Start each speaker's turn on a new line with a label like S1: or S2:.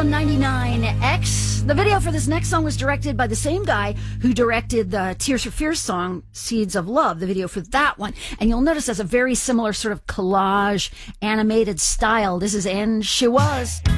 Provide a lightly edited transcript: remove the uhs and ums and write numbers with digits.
S1: on 99X. The video for this next song was directed by the same guy who directed the Tears for Fears song, Seeds of Love, the video for that one. And you'll notice there's a very similar sort of collage animated style. This is And She Was.